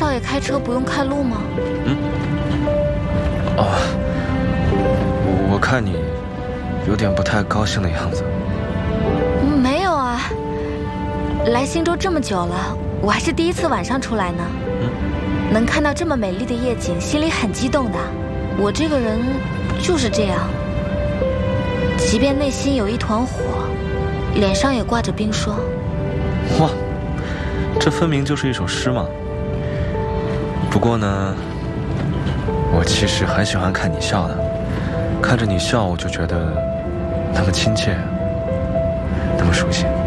少爷开车不用看路吗？ 我看你有点不太高兴的样子。 没有啊，来新州这么久了，我还是第一次晚上出来呢。能看到这么美丽的夜景，心里很激动的。我这个人就是这样，即便内心有一团火，脸上也挂着冰霜。 哇，这分明就是一首诗嘛。不过呢，我其实很喜欢看你笑的，看着你笑，我就觉得那么亲切，那么熟悉。